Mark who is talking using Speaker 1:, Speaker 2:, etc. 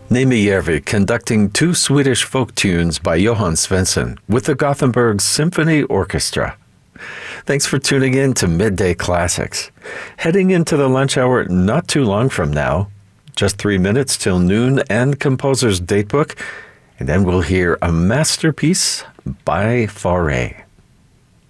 Speaker 1: Nejmijärvi conducting two Swedish folk tunes by Johan Svensson with the Gothenburg Symphony Orchestra. Thanks for tuning in to Midday Classics. Heading into the lunch hour not too long from now, just 3 minutes till noon and composer's datebook, and then we'll hear a masterpiece by Fauré.